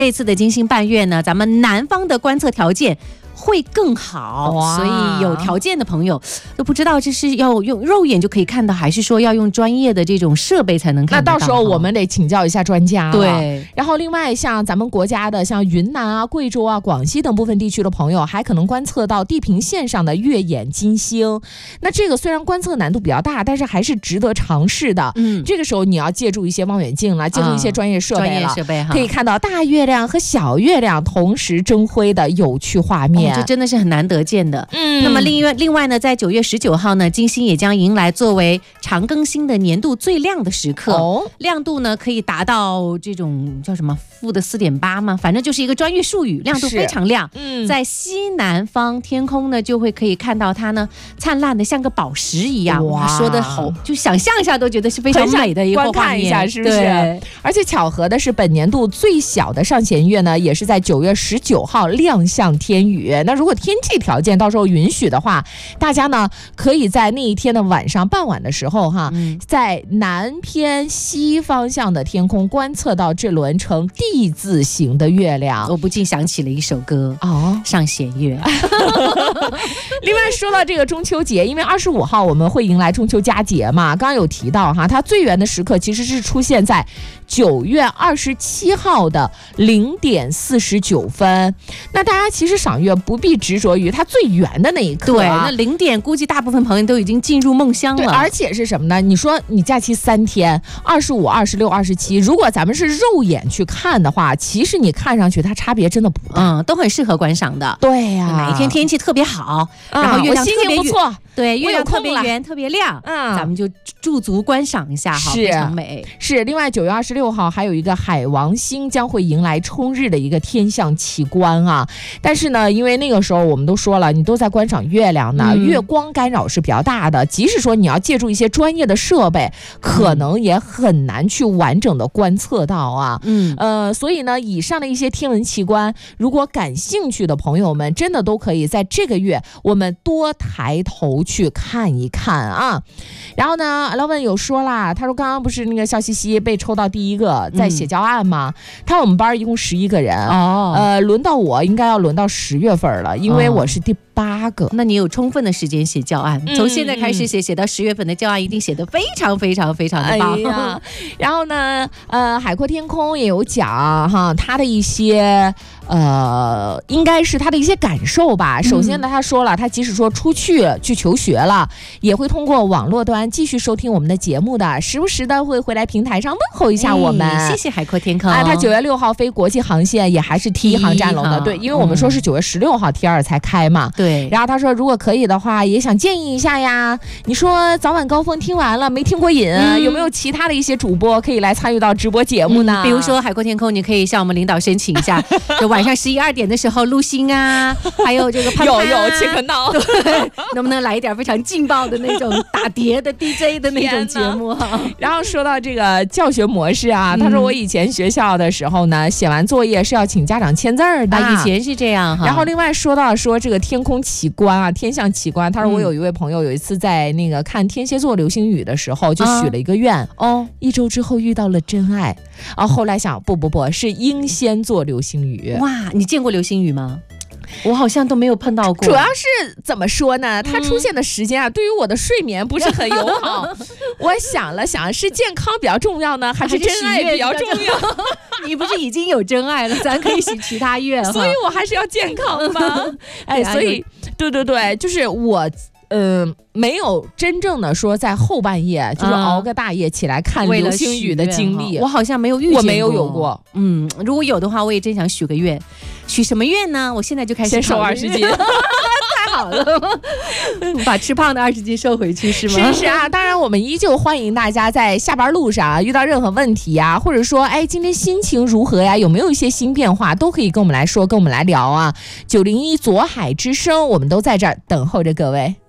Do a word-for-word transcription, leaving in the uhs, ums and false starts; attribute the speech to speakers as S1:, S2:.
S1: 这次的金星伴月呢，咱们南方的观测条件会更好，所以有条件的朋友都不知道这是要用肉眼就可以看到，还是说要用专业的这种设备才能看到。
S2: 那到时候我们得请教一下专家了。
S1: 对，
S2: 然后另外像咱们国家的像云南啊、贵州啊、广西等部分地区的朋友，还可能观测到地平线上的月眼金星。那这个虽然观测难度比较大，但是还是值得尝试的。嗯，这个时候你要借助一些望远镜了，借助一些专业设备了，
S1: 专业设备哈，
S2: 可以看到大月亮和小月亮同时争辉的有趣画面。
S1: 哦，这真的是很难得见的。嗯，那么另外另外呢，在九月十九号呢，金星也将迎来作为长庚星的年度最亮的时刻。哦，亮度呢可以达到这种叫什么负的四点八吗？反正就是一个专业术语，亮度非常亮。嗯，在西南方天空呢，就会可以看到它呢灿烂的像个宝石一样。哇，说的好，就想象一下都觉得是非常美的一个画面。
S2: 观看一下是不是？而且巧合的是，本年度最小的上弦月呢，也是在九月十九号亮相天宇。那如果天气条件到时候允许的话，大家呢可以在那一天的晚上傍晚的时候哈，嗯、在南偏西方向的天空观测到这轮呈 D 字形的月亮。
S1: 我不禁想起了一首歌哦，上弦月。
S2: 另外说到这个中秋节，因为二十五号我们会迎来中秋佳节嘛，刚刚有提到哈，它最圆的时刻其实是出现在九月二十七号的零点四十九分。那大家其实赏月不必执着于它最圆的那一刻、啊，
S1: 对，那零点估计大部分朋友都已经进入梦乡了。
S2: 而且是什么呢？你说你假期三天，二十五、二十六、二十七，如果咱们是肉眼去看的话，其实你看上去它差别真的不大，
S1: 嗯，都很适合观赏的。
S2: 对呀、
S1: 啊，哪一天天气特别好，嗯、然后月亮特别
S2: 不错，
S1: 对，月亮特别圆、特别亮，嗯，咱们就驻足观赏一下，好，非常美。
S2: 是，另外九月二十六号还有一个海王星将会迎来冲日的一个天象奇观啊，但是呢，因为那个时候我们都说了，你都在观赏月亮呢，嗯、月光干扰是比较大的，即使说你要借助一些专业的设备，可能也很难去完整的观测到啊。嗯，呃，所以呢，以上的一些天文奇观，如果感兴趣的朋友们，真的都可以在这个月我们多抬头去看一看啊。然后呢，老文有说啦，他说刚刚不是那个笑嘻嘻被抽到第一个在写教案吗？嗯、他说我们班一共十一个人，哦，呃，轮到我应该要轮到十月份了，因为我是第八个。
S1: 那你有充分的时间写教案，从现在开始写，写到十月份的教案一定写得非常非常非常的棒。哎呀，
S2: 然后呢，呃，海阔天空也有讲哈，他的一些呃，应该是他的一些感受吧。首先呢，他说了，他即使说出去去求学了，也会通过网络端继续收听我们的节目的，时不时的会回来平台上问候一下我们。
S1: 哎、谢谢海阔天空
S2: 啊！他九月六号飞国际航线也还是 T 一航站楼的，对，因为我们说是九月十六号 T 二才开嘛。
S1: 对。
S2: 然后他说，如果可以的话，也想建议一下呀。你说早晚高峰听完了没听过瘾、嗯，有没有其他的一些主播可以来参与到直播节目呢？
S1: 嗯、比如说海阔天空，你可以向我们领导申请一下，就晚上十一二点的时候录星啊，还有这个潘潘、啊、
S2: 有有切克闹，
S1: 对，能不能来一点非常劲爆的那种打碟的 D J 的那种节目哈？
S2: 然后说到这个教学模式啊，他说我以前学校的时候呢，写完作业是要请家长签字的、
S1: 啊，以前是这样哈。
S2: 然后另外说到说这个天空奇观啊，天象奇观，他说我有一位朋友有一次在那个看天蝎座流星雨的时候，就许了一个愿、嗯、哦，一周之后遇到了真爱啊。后来想不不不是英仙座流星雨。
S1: 哇，你见过流星雨吗？我好像都没有碰到过。
S2: 主要是怎么说呢，它出现的时间啊、嗯、对于我的睡眠不是很友好。我想了想，是健康比较重要呢，还是真爱比较重要？
S1: 你不是已经有真爱了，咱可以许其他愿，
S2: 所以我还是要健康吧。哎，所以对对对，就是我呃，没有真正的说在后半夜就是熬个大夜起来看流星雨的经历，
S1: 我好像没有遇见过，
S2: 我没有有过。
S1: 嗯，如果有的话，我也真想许个愿。许什么愿呢？我现在就开始
S2: 先瘦二十斤。
S1: 太好了，把吃胖的二十斤瘦回去是吗？
S2: 是是啊，当然我们依旧欢迎大家在下班路上、啊、遇到任何问题呀、啊，或者说哎今天心情如何呀，有没有一些新变化，都可以跟我们来说，跟我们来聊啊。九零一左海之声，我们都在这儿等候着各位。